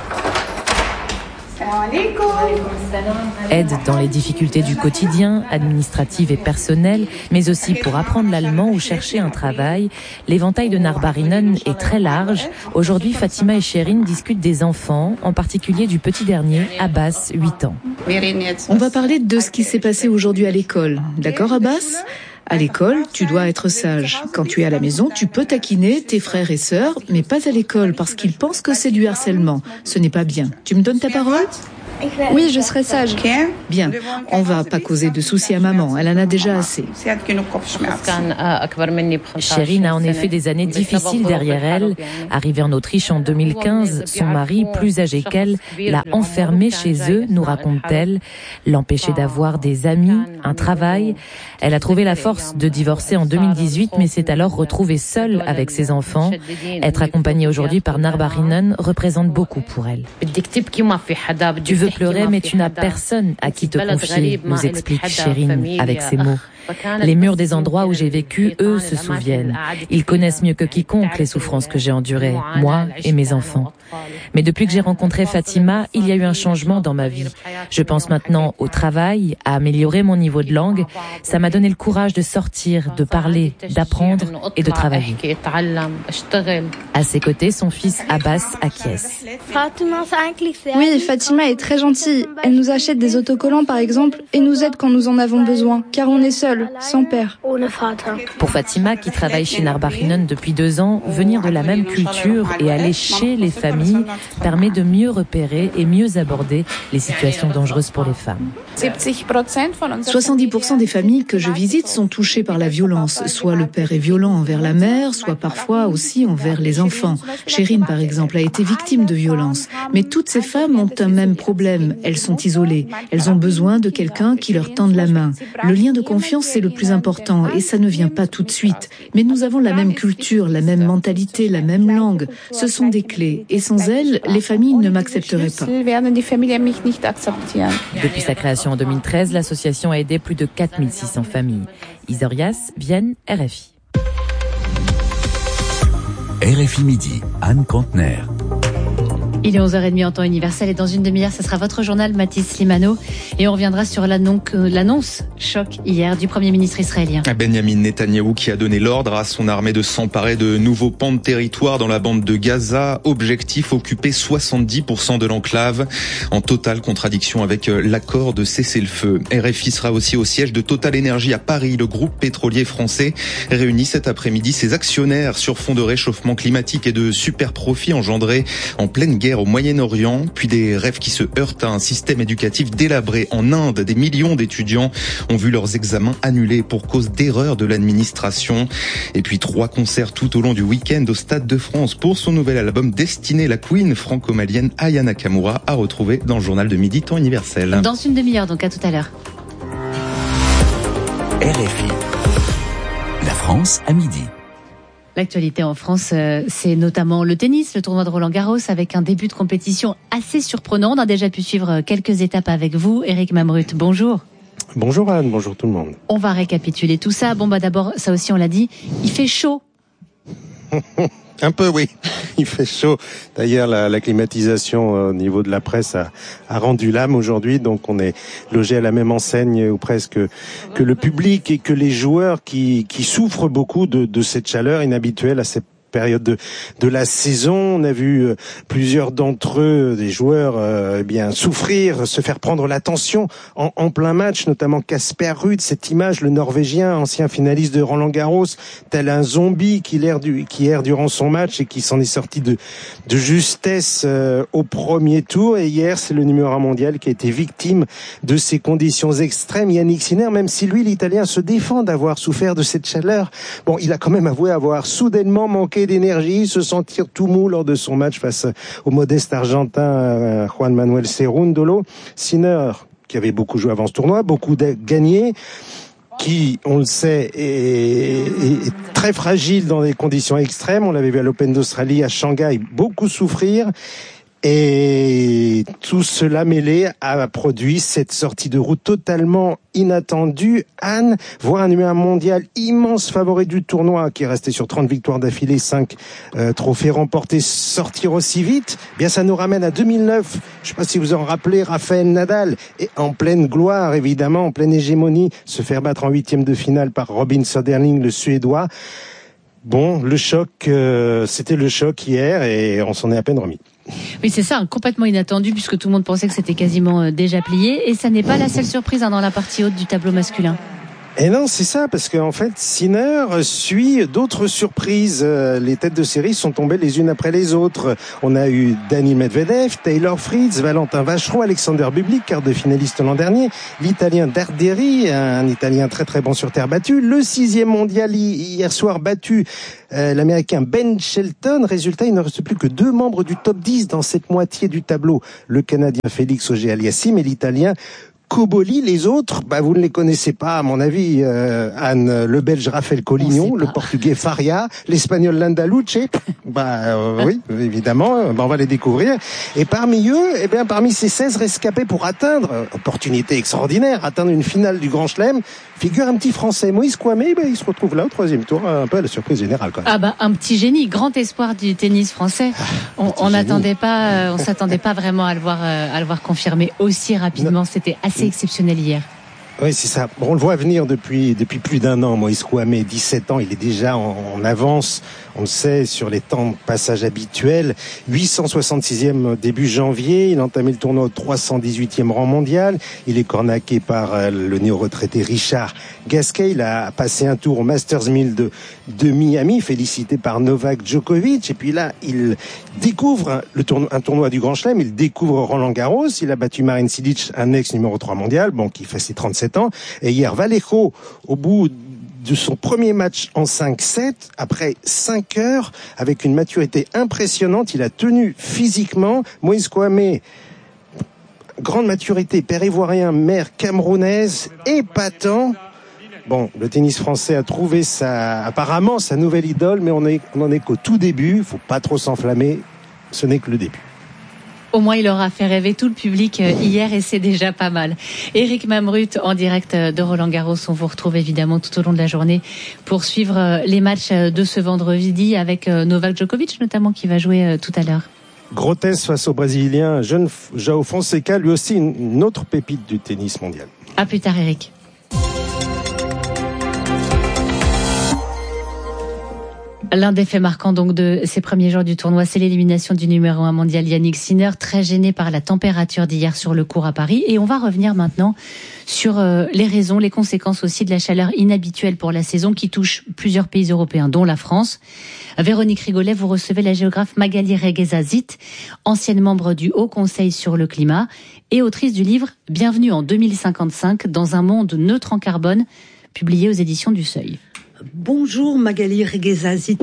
Aide dans les difficultés du quotidien, administratives et personnelles, mais aussi pour apprendre l'allemand ou chercher un travail. L'éventail de Narbarinen est très large. Aujourd'hui, Fatima et Chérine discutent des enfants, en particulier du petit dernier, Abbas, 8 ans. On va parler de ce qui s'est passé aujourd'hui à l'école. D'accord, Abbas ? À l'école, tu dois être sage. Quand tu es à la maison, tu peux taquiner tes frères et sœurs, mais pas à l'école parce qu'ils pensent que c'est du harcèlement. Ce n'est pas bien. Tu me donnes ta parole ? Oui, je serai sage. Bien, on va pas causer de soucis à maman, elle en a déjà assez. Chérine a en effet des années difficiles derrière elle. Arrivée en Autriche en 2015, son mari, plus âgé qu'elle, l'a enfermée chez eux, nous raconte-t-elle, l'empêcher d'avoir des amis, un travail. Elle a trouvé la force de divorcer en 2018, mais s'est alors retrouvée seule avec ses enfants. Être accompagnée aujourd'hui par Narbarinen représente beaucoup pour elle. Tu veux pleurer, mais tu n'as personne à qui te confier, nous explique Chérine avec ces mots. Les murs des endroits où j'ai vécu, eux, se souviennent. Ils connaissent mieux que quiconque les souffrances que j'ai endurées, moi et mes enfants. Mais depuis que j'ai rencontré Fatima, il y a eu un changement dans ma vie. Je pense maintenant au travail, à améliorer mon niveau de langue. Ça m'a donné le courage de sortir, de parler, d'apprendre et de travailler. À ses côtés, son fils Abbas acquiesce. Oui, Fatima est très gentille. Elle nous achète des autocollants, par exemple, et nous aide quand nous en avons besoin, car on est seul, sans père. Pour Fatima, qui travaille chez Narbarinen depuis 2 ans, venir de la même culture et aller chez les familles permet de mieux repérer et mieux aborder les situations dangereuses pour les femmes. 70% des familles que je visite sont touchées par la violence. Soit le père est violent envers la mère, soit parfois aussi envers les enfants. Chérine, par exemple, a été victime de violence. Mais toutes ces femmes ont un même problème. Elles sont isolées. Elles ont besoin de quelqu'un qui leur tende la main. Le lien de confiance, c'est le plus important et ça ne vient pas tout de suite. Mais nous avons la même culture, la même mentalité, la même langue. Ce sont des clés. Et sans elles, les familles ne m'accepteraient pas. Depuis sa création en 2013, l'association a aidé plus de 4600 familles. Isorias, Vienne, RFI. RFI Midi, Anne Contener. Il est 11h30 en temps universel et dans une demi-heure, ce sera votre journal, Mathis Slimano. Et on reviendra sur l'annonce choc hier du Premier ministre israélien. Benjamin Netanyahou qui a donné l'ordre à son armée de s'emparer de nouveaux pans de territoire dans la bande de Gaza. Objectif, occuper 70% de l'enclave, en totale contradiction avec l'accord de cessez-le-feu. RFI sera aussi au siège de Total Énergie à Paris. Le groupe pétrolier français réunit cet après-midi ses actionnaires sur fond de réchauffement climatique et de super profits engendrés en pleine guerre au Moyen-Orient, puis des rêves qui se heurtent à un système éducatif délabré. En Inde, des millions d'étudiants ont vu leurs examens annulés pour cause d'erreurs de l'administration. Et puis 3 concerts tout au long du week-end au Stade de France pour son nouvel album destiné. La queen franco-malienne Aya Nakamura à retrouver dans le journal de midi temps universel. Dans une demi-heure, donc à tout à l'heure. RFI. La France à midi. L'actualité en France, c'est notamment le tennis, le tournoi de Roland-Garros, avec un début de compétition assez surprenant. On a déjà pu suivre quelques étapes avec vous. Éric Mamrut, bonjour. Bonjour Anne, bonjour tout le monde. On va récapituler tout ça. Bon, d'abord, ça aussi on l'a dit, il fait chaud. Un peu, oui. Il fait chaud. D'ailleurs, la climatisation au niveau de la presse a rendu l'âme aujourd'hui. Donc, on est logé à la même enseigne ou presque que le public et que les joueurs qui souffrent beaucoup de cette chaleur inhabituelle à cette période de la saison. On a vu plusieurs d'entre eux, des joueurs, souffrir, se faire prendre l'attention en plein match, notamment Casper Ruud, cette image, le Norvégien, ancien finaliste de Roland-Garros, tel un zombie qui erre durant son match et qui s'en est sorti de justesse au premier tour. Et hier, c'est le numéro 1 mondial qui a été victime de ces conditions extrêmes. Yannick Sinner, même si lui, l'Italien, se défend d'avoir souffert de cette chaleur, bon, il a quand même avoué avoir soudainement manqué d'énergie, se sentir tout mou lors de son match face au modeste Argentin Juan Manuel Cerúndolo. Sinner, qui avait beaucoup joué avant ce tournoi, beaucoup gagné, qui, on le sait, est très fragile dans des conditions extrêmes. On l'avait vu à l'Open d'Australie, à Shanghai, beaucoup souffrir. Et tout cela mêlé a produit cette sortie de route totalement inattendue. Anne voit un numéro mondial immense favori du tournoi qui est resté sur 30 victoires d'affilée, 5 trophées remportés, sortir aussi vite. Bien, ça nous ramène à 2009. Je ne sais pas si vous en rappelez, Rafael Nadal est en pleine gloire, évidemment, en pleine hégémonie, se faire battre en 8e de finale par Robin Söderling, le Suédois. Bon, le choc, c'était le choc hier et on s'en est à peine remis. Oui, c'est ça, complètement inattendu puisque tout le monde pensait que c'était quasiment déjà plié. Et ça n'est pas la seule surprise dans la partie haute du tableau masculin. Et non, c'est ça, parce qu'en fait, Sinner suit d'autres surprises. Les têtes de série sont tombées les unes après les autres. On a eu Dani Medvedev, Taylor Fritz, Valentin Vacheron, Alexander Bublik, quart de finaliste l'an dernier, l'Italien Darderi, un Italien très très bon sur terre battue, le 6e mondial hier soir battu, l'Américain Ben Shelton. Résultat, il ne reste plus que 2 membres du top 10 dans cette moitié du tableau. Le Canadien Félix Auger-Aliassime et l'Italien Cobolli. Les autres, vous ne les connaissez pas, à mon avis, Anne. Le Belge Raphaël Collignon, le Portugais Faria, l'Espagnol Landaluce. Oui, évidemment, on va les découvrir. Et parmi eux, parmi ces 16 rescapés pour atteindre, opportunité extraordinaire, atteindre une finale du Grand Chelem, figure un petit Français, Moïse Kouamé. Il se retrouve là au 3e tour, un peu à la surprise générale, quand même. Un petit génie, grand espoir du tennis français. On s'attendait pas vraiment à le voir confirmer aussi rapidement. C'était assez exceptionnel hier. Oui, c'est ça. On le voit venir depuis plus d'1 an. Moïse Kouamé, 17 ans, il est déjà en avance, on le sait, sur les temps de passage habituels. 866e début janvier, il a entamé le tournoi au 318e rang mondial. Il est cornaqué par le néo-retraité Richard Gasquet. Il a passé un tour au Masters 1000 de Miami, félicité par Novak Djokovic. Et puis là, il découvre un tournoi du Grand Chelem. Il découvre Roland Garros. Il a battu Marin Cilic, un ex numéro 3 mondial, qui fait ses 37 ans. Et hier, Vallejo, au bout de son premier match en 5-7, après 5 heures, avec une maturité impressionnante, il a tenu physiquement. Moïse Kouamé, grande maturité, père ivoirien, mère camerounaise, épatant. Le tennis français a trouvé apparemment sa nouvelle idole, mais on en est qu'au tout début. Faut pas trop s'enflammer, ce n'est que le début. Au moins, il aura fait rêver tout le public hier et c'est déjà pas mal. Éric Mamrut, en direct de Roland-Garros. On vous retrouve évidemment tout au long de la journée pour suivre les matchs de ce vendredi avec Novak Djokovic notamment qui va jouer tout à l'heure. Gros test face au Brésilien jeune João Fonseca, lui aussi une autre pépite du tennis mondial. À plus tard, Éric. L'un des faits marquants donc de ces premiers jours du tournoi, c'est l'élimination du numéro 1 mondial Yannick Sinner, très gêné par la température d'hier sur le court à Paris. Et on va revenir maintenant sur les raisons, les conséquences aussi de la chaleur inhabituelle pour la saison qui touche plusieurs pays européens, dont la France. Véronique Rigolet, vous recevez la géographe Magali Reguezazit, ancienne membre du Haut Conseil sur le climat et autrice du livre « Bienvenue en 2055 dans un monde neutre en carbone », publié aux éditions du Seuil. Bonjour Magali Reguezazit.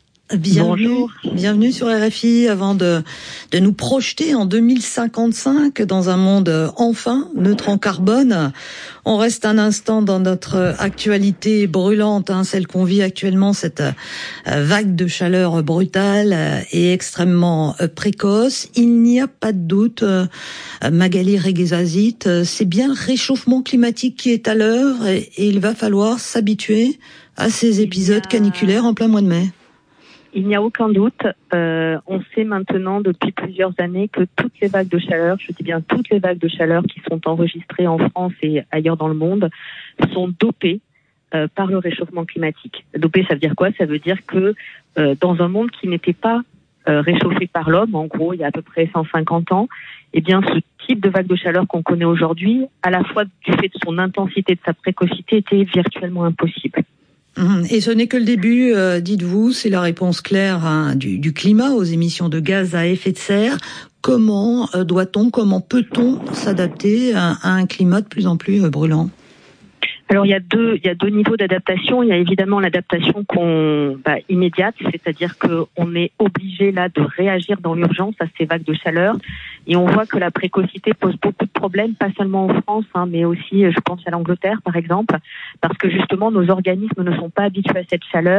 Bienvenue sur RFI avant de nous projeter en 2055 dans un monde enfin neutre en carbone. On reste un instant dans notre actualité brûlante, celle qu'on vit actuellement, cette vague de chaleur brutale et extrêmement précoce. Il n'y a pas de doute, Magali Reguezazit, c'est bien le réchauffement climatique qui est à l'œuvre et il va falloir s'habituer à ces épisodes caniculaires en plein mois de mai. Il n'y a aucun doute. On sait maintenant depuis plusieurs années que toutes les vagues de chaleur, je dis bien toutes les vagues de chaleur qui sont enregistrées en France et ailleurs dans le monde, sont dopées par le réchauffement climatique. Dopées, ça veut dire quoi ? Ça veut dire que dans un monde qui n'était pas réchauffé par l'homme, en gros, il y a à peu près 150 ans, eh bien, ce type de vague de chaleur qu'on connaît aujourd'hui, à la fois du fait de son intensité et de sa précocité, était virtuellement impossible. Et ce n'est que le début, dites-vous, c'est la réponse claire du climat aux émissions de gaz à effet de serre. Comment peut-on s'adapter à un climat de plus en plus brûlant ? Alors il y a deux niveaux d'adaptation. Il y a évidemment l'adaptation immédiate, c'est-à-dire qu'on est obligé là de réagir dans l'urgence à ces vagues de chaleur. Et on voit que la précocité pose beaucoup de problèmes, pas seulement en France, mais aussi, je pense à l'Angleterre par exemple, parce que justement nos organismes ne sont pas habitués à cette chaleur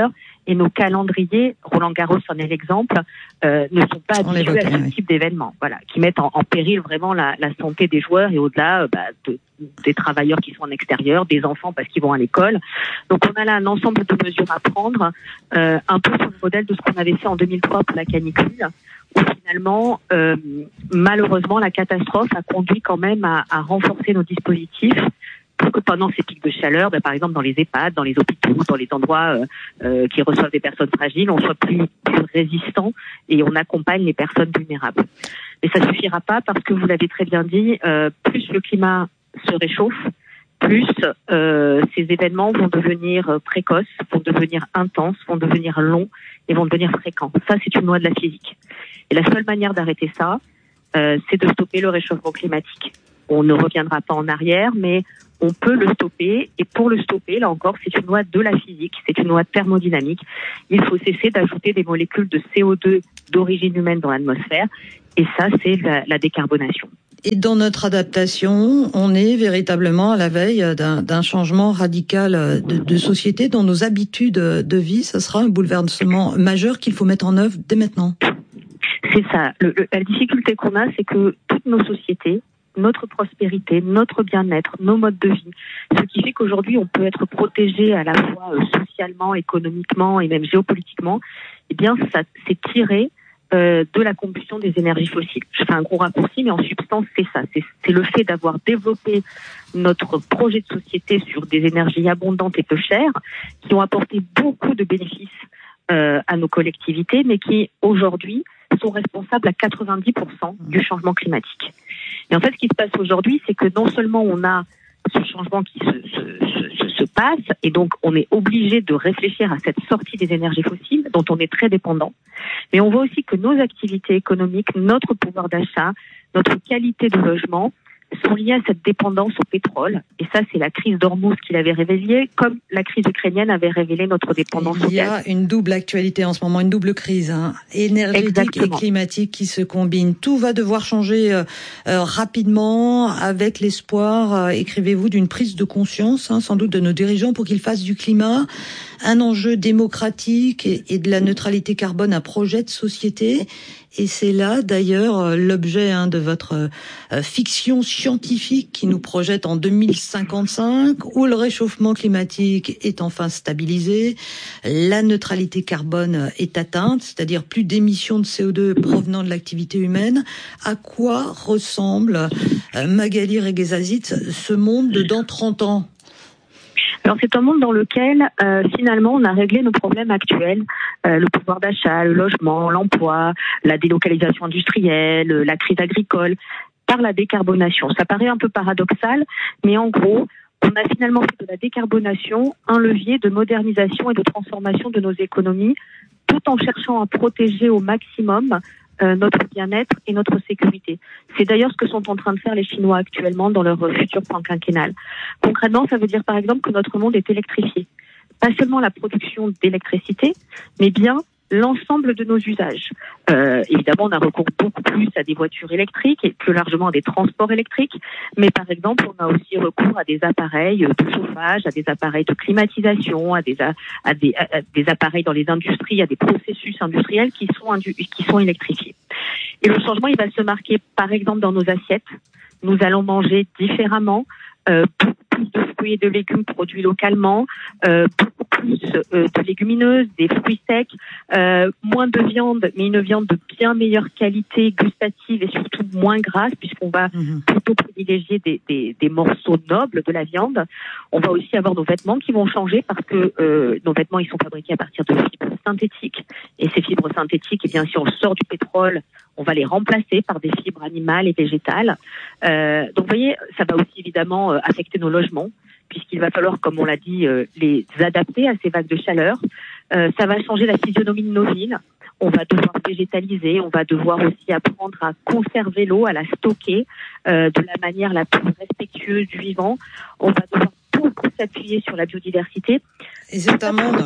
et nos calendriers, Roland Garros en est l'exemple, ne sont pas habitués à ce type d'événements, qui mettent en péril vraiment la santé des joueurs et au-delà des travailleurs qui sont en extérieur, des enfants parce qu'ils vont à l'école. Donc on a là un ensemble de mesures à prendre, un peu sur le modèle de ce qu'on avait fait en 2003 pour la canicule, où finalement, malheureusement, la catastrophe a conduit quand même à renforcer nos dispositifs pour que pendant ces pics de chaleur, par exemple dans les EHPAD, dans les hôpitaux, dans les endroits qui reçoivent des personnes fragiles, on soit plus résistant et on accompagne les personnes vulnérables. Mais ça suffira pas parce que vous l'avez très bien dit, plus le climat se réchauffe, plus ces événements vont devenir précoces, vont devenir intenses, vont devenir longs et vont devenir fréquents. Ça, c'est une loi de la physique. Et la seule manière d'arrêter ça, c'est de stopper le réchauffement climatique. On ne reviendra pas en arrière, mais on peut le stopper. Et pour le stopper, là encore, c'est une loi de la physique, c'est une loi thermodynamique. Il faut cesser d'ajouter des molécules de CO2 d'origine humaine dans l'atmosphère. Et ça, c'est la décarbonation. Et dans notre adaptation, on est véritablement à la veille d'un changement radical de société dans nos habitudes de vie. Ça sera un bouleversement majeur qu'il faut mettre en œuvre dès maintenant. C'est ça. La difficulté qu'on a, c'est que toutes nos sociétés, notre prospérité, notre bien-être, nos modes de vie, ce qui fait qu'aujourd'hui on peut être protégé à la fois socialement, économiquement et même géopolitiquement, eh bien ça c'est tiré de la combustion des énergies fossiles. Je fais un gros raccourci, mais en substance, c'est ça. C'est le fait d'avoir développé notre projet de société sur des énergies abondantes et peu chères, qui ont apporté beaucoup de bénéfices à nos collectivités, mais qui, aujourd'hui, sont responsables à 90% du changement climatique. Et en fait, ce qui se passe aujourd'hui, c'est que non seulement on a ce changement qui se passe, et donc on est obligé de réfléchir à cette sortie des énergies fossiles dont on est très dépendant, mais on voit aussi que nos activités économiques, notre pouvoir d'achat, notre qualité de logement sont liés à cette dépendance au pétrole. Et ça, c'est la crise d'Ormuz qui l'avait révélé, comme la crise ukrainienne avait révélé notre dépendance au gaz. Il y a une double actualité en ce moment, une double crise énergétique Exactement. Et climatique qui se combinent. Tout va devoir changer rapidement avec l'espoir, écrivez-vous, d'une prise de conscience, sans doute de nos dirigeants, pour qu'ils fassent du climat un enjeu démocratique et de la neutralité carbone un projet de société. Et c'est là, d'ailleurs, l'objet de votre fiction scientifique qui nous projette en 2055, où le réchauffement climatique est enfin stabilisé, la neutralité carbone est atteinte, c'est-à-dire plus d'émissions de CO2 provenant de l'activité humaine. À quoi ressemble, Magali Reguezazit, ce monde dans 30 ans ? Alors c'est un monde dans lequel finalement on a réglé nos problèmes actuels, le pouvoir d'achat, le logement, l'emploi, la délocalisation industrielle, la crise agricole, par la décarbonation. Ça paraît un peu paradoxal, mais en gros, on a finalement fait de la décarbonation un levier de modernisation et de transformation de nos économies, tout en cherchant à protéger au maximum notre bien-être et notre sécurité. C'est d'ailleurs ce que sont en train de faire les Chinois actuellement dans leur futur plan quinquennal. Concrètement, ça veut dire par exemple que notre monde est électrifié. Pas seulement la production d'électricité, mais bien l'ensemble de nos usages. Évidemment, on a recours beaucoup plus à des voitures électriques et plus largement à des transports électriques, mais par exemple, on a aussi recours à des appareils de chauffage, à des appareils de climatisation, à des appareils dans les industries, à des processus industriels qui sont électrifiés. Et le changement, il va se marquer par exemple dans nos assiettes. Nous allons manger différemment, beaucoup plus de fruits et de légumes produits localement, beaucoup plus de légumineuses, des fruits secs, moins de viande, mais une viande de bien meilleure qualité gustative et surtout moins grasse, puisqu'on va plutôt privilégier des morceaux nobles de la viande. On va aussi avoir nos vêtements qui vont changer parce que nos vêtements, ils sont fabriqués à partir de fibres synthétiques. Et ces fibres synthétiques, eh bien, si on sort du pétrole, on va les remplacer par des fibres animales et végétales. Donc, vous voyez, ça va aussi évidemment affecter nos logements, puisqu'il va falloir, comme on l'a dit, les adapter à ces vagues de chaleur. Ça va changer la physionomie de nos villes. On va devoir végétaliser, on va devoir aussi apprendre à conserver l'eau, à la stocker de la manière la plus respectueuse du vivant. On va devoir beaucoup s'appuyer sur la biodiversité. Et c'est un monde,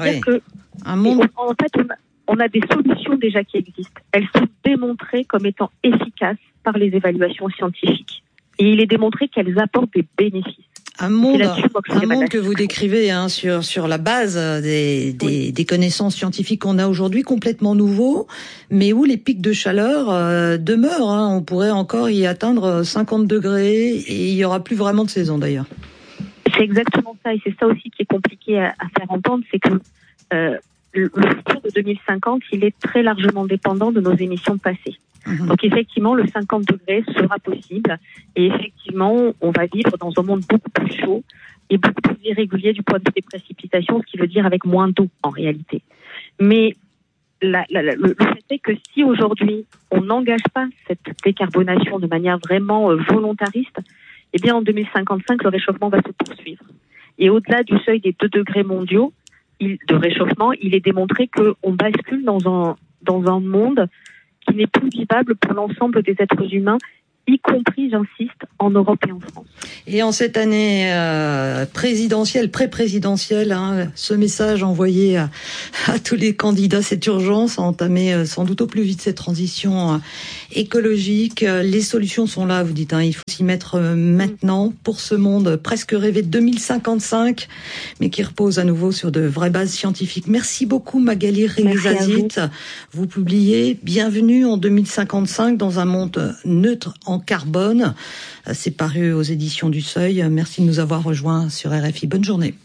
En fait, on a des solutions déjà qui existent. Elles sont démontrées comme étant efficaces par les évaluations scientifiques. Et il est démontré qu'elles apportent des bénéfices. Un monde que vous décrivez sur la base des connaissances scientifiques qu'on a aujourd'hui, complètement nouveau, mais où les pics de chaleur demeurent. On pourrait encore y atteindre 50 degrés et il y aura plus vraiment de saison d'ailleurs. C'est exactement ça, et c'est ça aussi qui est compliqué à faire entendre, c'est que le futur de 2050, il est très largement dépendant de nos émissions passées. Donc effectivement, le 50 degrés sera possible, et effectivement, on va vivre dans un monde beaucoup plus chaud et beaucoup plus irrégulier du point de vue des précipitations, ce qui veut dire avec moins d'eau en réalité. Mais le fait est que si aujourd'hui on n'engage pas cette décarbonation de manière vraiment volontariste, eh bien en 2055 le réchauffement va se poursuivre. Et au-delà du seuil des 2 degrés mondiaux de réchauffement, il est démontré qu'on bascule dans un monde qui n'est plus vivable pour l'ensemble des êtres humains, y compris, j'insiste, en Europe et en France. Et en cette année présidentielle, pré-présidentielle, ce message envoyé à tous les candidats, cette urgence à entamer sans doute au plus vite cette transition écologique. Les solutions sont là, vous dites, il faut s'y mettre maintenant pour ce monde presque rêvé de 2055, mais qui repose à nouveau sur de vraies bases scientifiques. Merci beaucoup Magali Regnezazit. Vous publiez « Bienvenue en 2055 dans un monde neutre en carbone ». C'est paru aux éditions du Seuil. Merci de nous avoir rejoints sur RFI. Bonne journée.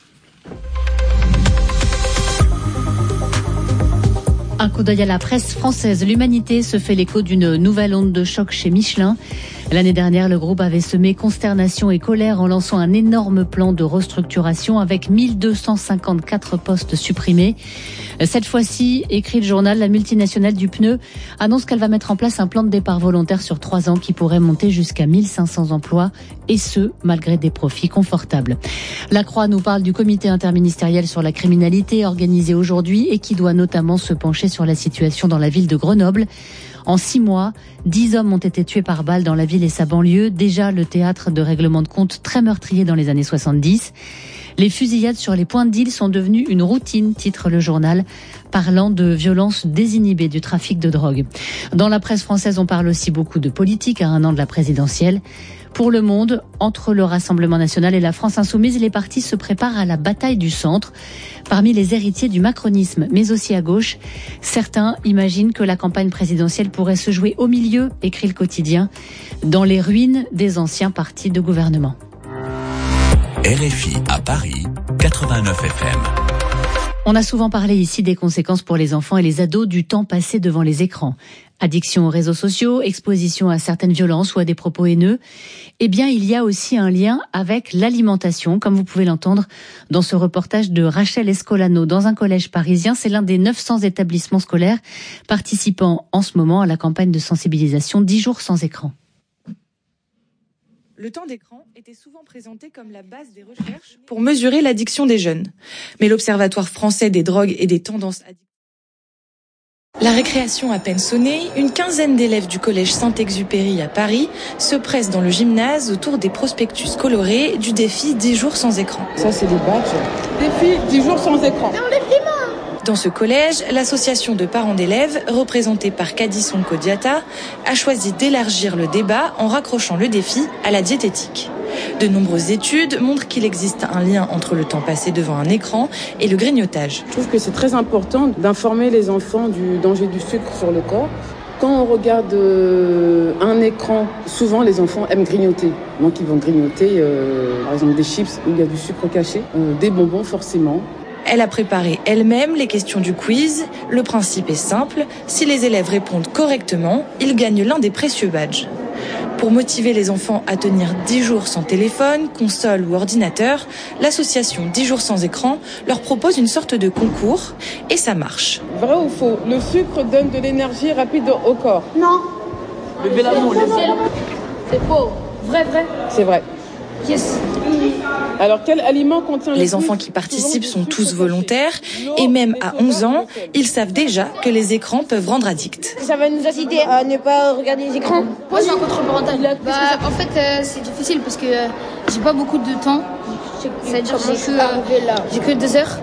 Un coup d'œil à la presse française. L'Humanité se fait l'écho d'une nouvelle onde de choc chez Michelin. L'année dernière, le groupe avait semé consternation et colère en lançant un énorme plan de restructuration avec 1254 postes supprimés. Cette fois-ci, écrit le journal, la multinationale du pneu annonce qu'elle va mettre en place un plan de départ volontaire sur 3 ans qui pourrait monter jusqu'à 1500 emplois, et ce, malgré des profits confortables. La Croix nous parle du comité interministériel sur la criminalité organisé aujourd'hui et qui doit notamment se pencher sur la situation dans la ville de Grenoble. En 6 mois, 10 hommes ont été tués par balle dans la ville et sa banlieue, déjà le théâtre de règlements de compte très meurtrier dans les années 70. Les fusillades sur les points de deal sont devenues une routine, titre le journal, parlant de violences désinhibées du trafic de drogue. Dans la presse française, on parle aussi beaucoup de politique à 1 an de la présidentielle. Pour Le Monde, entre le Rassemblement national et la France insoumise, les partis se préparent à la bataille du centre. Parmi les héritiers du macronisme, mais aussi à gauche, certains imaginent que la campagne présidentielle pourrait se jouer au milieu, écrit le quotidien, dans les ruines des anciens partis de gouvernement. RFI à Paris, 89 FM. On a souvent parlé ici des conséquences pour les enfants et les ados du temps passé devant les écrans. Addiction aux réseaux sociaux, exposition à certaines violences ou à des propos haineux. Eh bien, il y a aussi un lien avec l'alimentation, comme vous pouvez l'entendre dans ce reportage de Rachel Escolano dans un collège parisien. C'est l'un des 900 établissements scolaires participant en ce moment à la campagne de sensibilisation 10 jours sans écran. Le temps d'écran était souvent présenté comme la base des recherches pour mesurer l'addiction des jeunes. Mais l'Observatoire français des drogues et des tendances addictives. La récréation à peine sonnée, une quinzaine d'élèves du collège Saint-Exupéry à Paris se pressent dans le gymnase autour des prospectus colorés du défi 10 jours sans écran. Ça, c'est des badges. Défi 10 jours sans écran. Dans ce collège, l'association de parents d'élèves, représentée par Kadison Kodiata, a choisi d'élargir le débat en raccrochant le défi à la diététique. De nombreuses études montrent qu'il existe un lien entre le temps passé devant un écran et le grignotage. Je trouve que c'est très important d'informer les enfants du danger du sucre sur le corps. Quand on regarde un écran, souvent les enfants aiment grignoter. Donc ils vont grignoter par exemple des chips où il y a du sucre caché, des bonbons forcément. Elle a préparé elle-même les questions du quiz. Le principe est simple, si les élèves répondent correctement, ils gagnent l'un des précieux badges. Pour motiver les enfants à tenir 10 jours sans téléphone, console ou ordinateur, l'association 10 jours sans écran leur propose une sorte de concours et ça marche. Vrai ou faux? Le sucre donne de l'énergie rapide au corps? Non. Levez la main. C'est faux. Vrai. C'est vrai. Yes. Alors, quel aliment contient les enfants qui participent sont tous volontaires et même à 11 ans, ils savent déjà que les écrans peuvent rendre addicts. Ça va nous inciter à ne pas regarder les écrans. Moi, c'est un contrôle parental. En fait, c'est difficile parce que j'ai pas beaucoup de temps. C'est-à-dire que j'ai que 2 heures.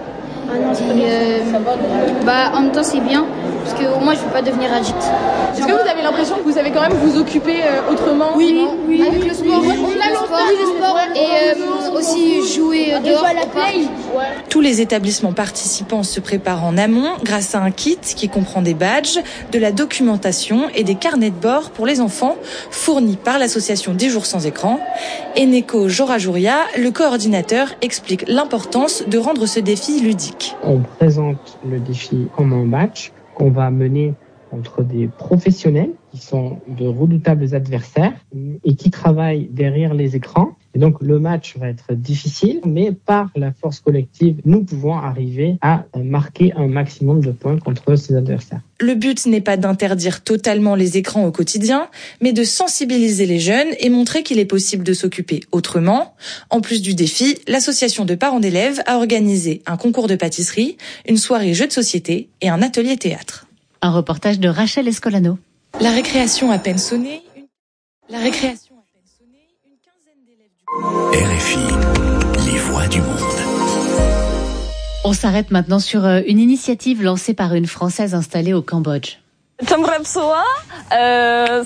En même temps, c'est bien parce qu'au moins, je ne vais pas devenir addict. Est-ce que vous avez l'impression que vous avez quand même vous occuper autrement? Oui. Avec le sport, on a le sport et aussi jouer dehors. Tous les établissements participants se préparent en amont grâce à un kit qui comprend des badges, de la documentation et des carnets de bord pour les enfants fournis par l'association 10 jours sans écran. Eneko Jorajouria, le coordinateur, explique l'importance de rendre ce défi ludique. On présente le défi comme un match qu'on va mener contre des professionnels qui sont de redoutables adversaires et qui travaillent derrière les écrans. Et donc le match va être difficile, mais par la force collective, nous pouvons arriver à marquer un maximum de points contre ces adversaires. Le but n'est pas d'interdire totalement les écrans au quotidien, mais de sensibiliser les jeunes et montrer qu'il est possible de s'occuper autrement. En plus du défi, l'association de parents d'élèves a organisé un concours de pâtisserie, une soirée jeux de société et un atelier théâtre. Un reportage de Rachel Escolano. La récréation à peine sonnée. RFI, les voix du monde. On s'arrête maintenant sur une initiative lancée par une Française installée au Cambodge. Elle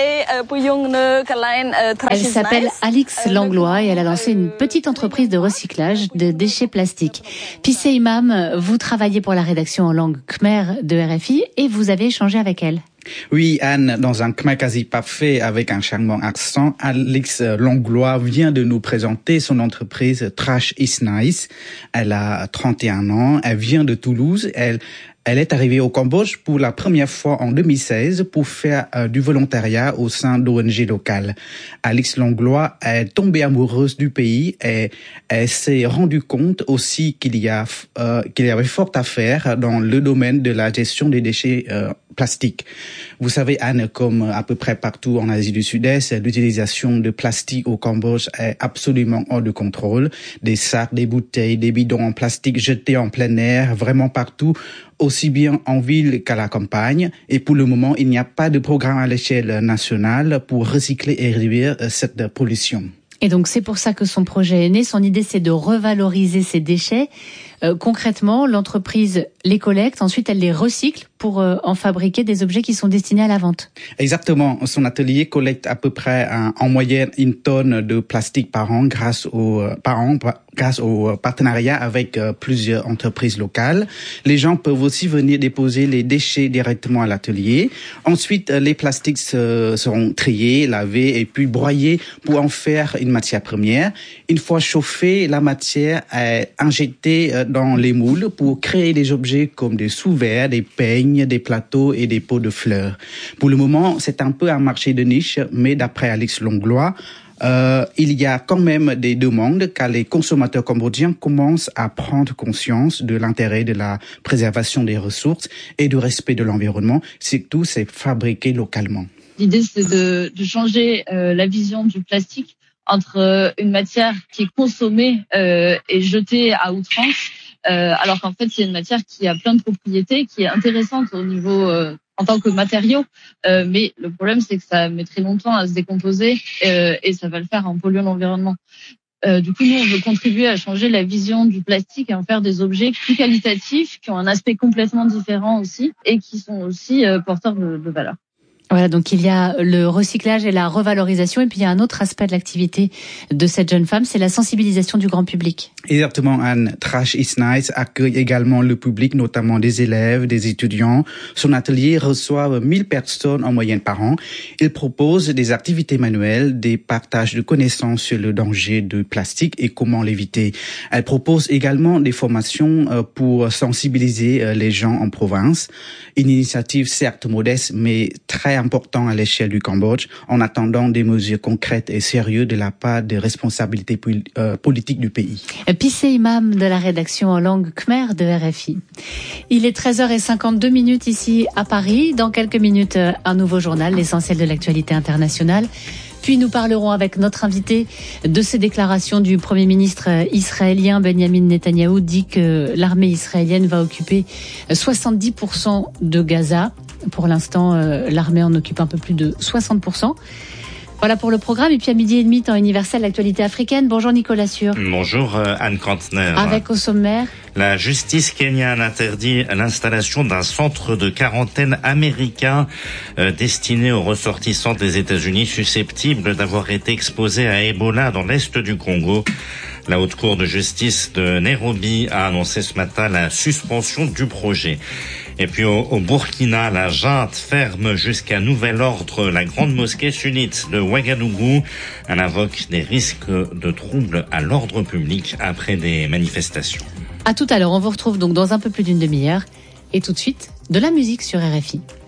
s'appelle Alix Langlois et elle a lancé une petite entreprise de recyclage de déchets plastiques. Pissé Imam, vous travaillez pour la rédaction en langue khmer de RFI et vous avez échangé avec elle. Oui, Anne, dans un khmer quasi parfait avec un charmant accent, Alix Langlois vient de nous présenter son entreprise Trash is Nice. Elle a 31 ans, elle vient de Toulouse, elle est arrivée au Cambodge pour la première fois en 2016 pour faire du volontariat au sein d'ONG locales. Alix Langlois est tombée amoureuse du pays et elle s'est rendue compte aussi qu'il y avait fort à faire dans le domaine de la gestion des déchets plastique. Vous savez, Anne, comme à peu près partout en Asie du Sud-Est, l'utilisation de plastique au Cambodge est absolument hors de contrôle. Des sacs, des bouteilles, des bidons en plastique jetés en plein air, vraiment partout, aussi bien en ville qu'à la campagne. Et pour le moment, il n'y a pas de programme à l'échelle nationale pour recycler et réduire cette pollution. Et donc c'est pour ça que son projet est né. Son idée, c'est de revaloriser ces déchets. Concrètement, l'entreprise les collecte, ensuite elle les recycle pour en fabriquer des objets qui sont destinés à la vente. Exactement. Son atelier collecte à peu près en moyenne 1 tonne de plastique par an grâce au partenariat avec plusieurs entreprises locales. Les gens peuvent aussi venir déposer les déchets directement à l'atelier. Ensuite, les plastiques seront triés, lavés et puis broyés pour en faire une matière première. Une fois chauffée, la matière est injectée dans les moules pour créer des objets comme des sous-verres, des peignes, des plateaux et des pots de fleurs. Pour le moment, c'est un peu un marché de niche, mais d'après Alix Langlois, il y a quand même des demandes car les consommateurs cambodgiens commencent à prendre conscience de l'intérêt de la préservation des ressources et du respect de l'environnement. Surtout, c'est fabriqué localement. L'idée, c'est de changer la vision du plastique entre une matière qui est consommée et jetée à outrance, alors qu'en fait, c'est une matière qui a plein de propriétés, qui est intéressante au niveau en tant que matériau, mais le problème, c'est que ça met très longtemps à se décomposer et ça va le faire en polluant l'environnement. Du coup, nous, on veut contribuer à changer la vision du plastique et en faire des objets plus qualitatifs, qui ont un aspect complètement différent aussi et qui sont aussi porteurs de valeur. Voilà, donc il y a le recyclage et la revalorisation, et puis il y a un autre aspect de l'activité de cette jeune femme, c'est la sensibilisation du grand public. Exactement, Anne. Trash is Nice accueille également le public, notamment des élèves, des étudiants. Son atelier reçoit 1000 personnes en moyenne par an. Il propose des activités manuelles, des partages de connaissances sur le danger du plastique et comment l'éviter. Elle propose également des formations pour sensibiliser les gens en province. Une initiative certes modeste, mais très important à l'échelle du Cambodge, en attendant des mesures concrètes et sérieuses de la part des responsabilités politiques du pays. Pissé Imam de la rédaction en langue khmer de RFI. Il est 13h52 ici à Paris. Dans quelques minutes, un nouveau journal, l'essentiel de l'actualité internationale. Puis nous parlerons avec notre invité de ces déclarations du Premier ministre israélien Benjamin Netanyahou, dit que l'armée israélienne va occuper 70% de Gaza. Pour l'instant, l'armée en occupe un peu plus de 60%. Voilà pour le programme. Et puis à 12h30, temps universel, l'actualité africaine. Bonjour Nicolas Sûr. Bonjour Anne Kantner. Avec au sommaire. La justice kenyane interdit l'installation d'un centre de quarantaine américain destiné aux ressortissants des États-Unis susceptibles d'avoir été exposés à Ebola dans l'est du Congo. La Haute Cour de justice de Nairobi a annoncé ce matin la suspension du projet. Et puis au Burkina, la junte ferme jusqu'à nouvel ordre la grande mosquée sunnite de Ouagadougou. Elle invoque des risques de troubles à l'ordre public après des manifestations. À tout à l'heure, on vous retrouve donc dans un peu plus d'une demi-heure. Et tout de suite, de la musique sur RFI.